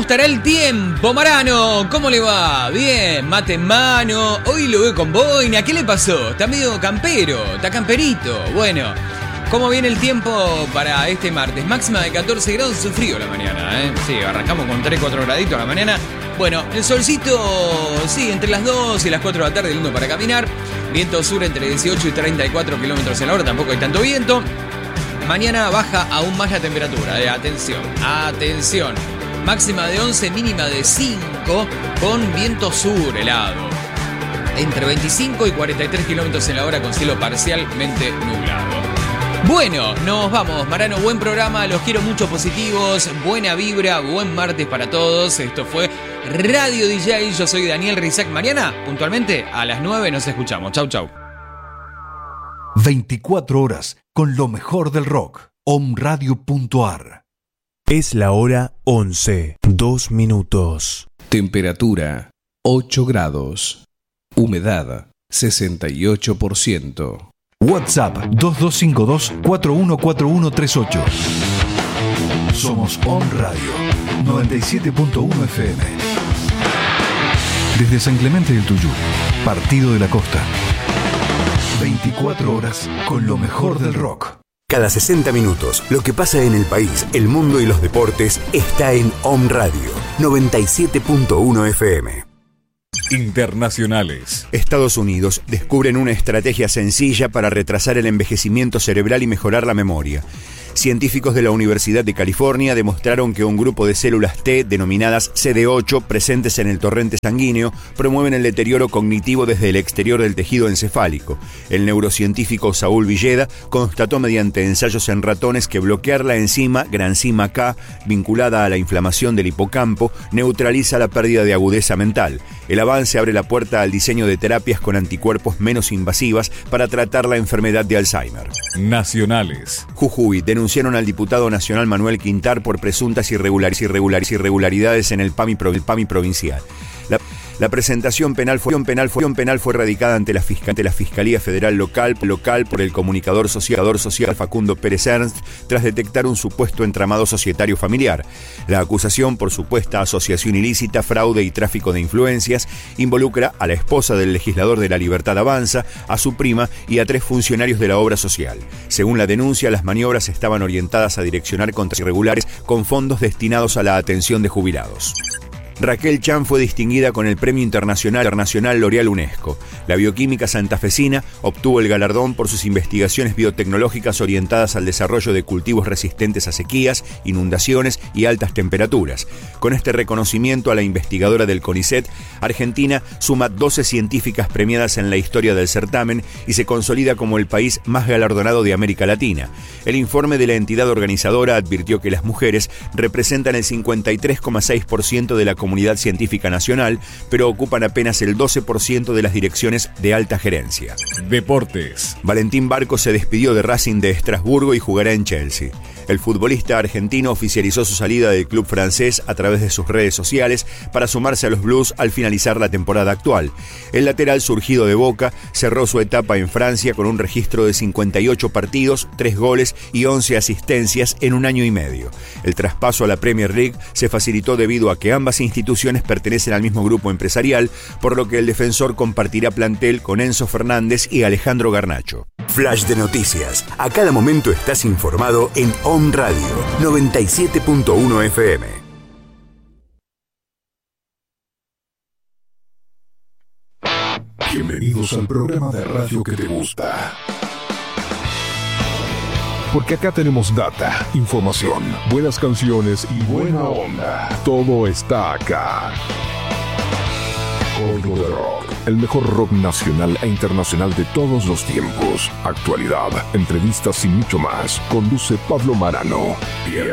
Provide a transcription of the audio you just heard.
estará el tiempo, Marano? ¿Cómo le va? Bien, mate en mano. Hoy lo veo con boina. ¿Qué le pasó? Está medio campero, está camperito. Bueno, ¿cómo viene el tiempo para este martes? Máxima de 14 grados, hace frío la mañana, ¿eh? Sí, arrancamos con 3-4 graditos a la mañana. Bueno, el solcito, sí, entre las 2 y las 4 de la tarde, lindo para caminar. Viento sur entre 18 y 34 kilómetros en la hora, tampoco hay tanto viento. Mañana baja aún más la temperatura, atención. Máxima de 11, mínima de 5, con viento sur helado. Entre 25 y 43 kilómetros en la hora, con cielo parcialmente nublado. Bueno, nos vamos, Marano, buen programa, los quiero mucho, positivos, buena vibra, buen martes para todos. Esto fue Radio DJ, yo soy Daniel Rizak. Mañana, puntualmente, a las 9 nos escuchamos. Chau, chau. 24 horas con lo mejor del rock. Omradio.ar. Es la hora 11, 2 minutos. Temperatura 8 grados. Humedad 68%. WhatsApp 2252-414138. Somos Om Radio 97.1 FM. Desde San Clemente del Tuyú, Partido de la Costa. 24 horas con lo mejor del rock. Cada 60 minutos, lo que pasa en el país, el mundo y los deportes está en Om Radio 97.1 FM. Internacionales. Estados Unidos descubren una estrategia sencilla para retrasar el envejecimiento cerebral y mejorar la memoria. Científicos de la Universidad de California demostraron que un grupo de células T, denominadas CD8, presentes en el torrente sanguíneo, promueven el deterioro cognitivo desde el exterior del tejido encefálico. El neurocientífico Saúl Villeda constató mediante ensayos en ratones que bloquear la enzima Granzima K, vinculada a la inflamación del hipocampo, neutraliza la pérdida de agudeza mental. El avance abre la puerta al diseño de terapias con anticuerpos menos invasivas para tratar la enfermedad de Alzheimer. Nacionales. Jujuy denunciaron al diputado nacional Manuel Quintar por presuntas irregularidades en el PAMI provincial. La presentación penal fue radicada ante la Fiscalía Federal local por el comunicador social Facundo Pérez Ernst tras detectar un supuesto entramado societario familiar. La acusación por supuesta asociación ilícita, fraude y tráfico de influencias involucra a la esposa del legislador de La Libertad Avanza, a su prima y a 3 funcionarios de la obra social. Según la denuncia, las maniobras estaban orientadas a direccionar contratos irregulares con fondos destinados a la atención de jubilados. Raquel Chan fue distinguida con el Premio Internacional L'Oréal UNESCO. La bioquímica santafesina obtuvo el galardón por sus investigaciones biotecnológicas orientadas al desarrollo de cultivos resistentes a sequías, inundaciones y altas temperaturas. Con este reconocimiento a la investigadora del CONICET, Argentina suma 12 científicas premiadas en la historia del certamen y se consolida como el país más galardonado de América Latina. El informe de la entidad organizadora advirtió que las mujeres representan el 53,6% de la comunidad científica nacional, pero ocupan apenas el 12% de las direcciones de alta gerencia. Deportes. Valentín Barco se despidió de Racing de Estrasburgo y jugará en Chelsea. El futbolista argentino oficializó su salida del club francés a través de sus redes sociales para sumarse a los Blues al finalizar la temporada actual. El lateral surgido de Boca cerró su etapa en Francia con un registro de 58 partidos, 3 goles y 11 asistencias en un año y medio. El traspaso a la Premier League se facilitó debido a que ambas instituciones pertenecen al mismo grupo empresarial, por lo que el defensor compartirá plantel con Enzo Fernández y Alejandro Garnacho. Flash de noticias. A cada momento estás informado en Om Radio 97.1 FM. Bienvenidos al programa de radio que te gusta. Porque acá tenemos data, información, buenas canciones y buena onda. Todo está acá. Código de Rock, el mejor rock nacional e internacional de todos los tiempos. Actualidad, entrevistas y mucho más. Conduce Pablo Marano. Viernes